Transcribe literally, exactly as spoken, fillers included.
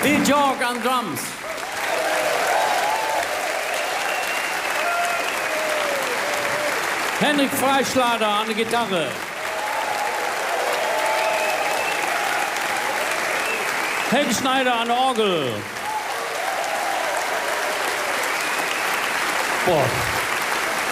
Pete York an Drums. Henrik Freischlader an der Gitarre. Helge Schneider an der Orgel. Boah.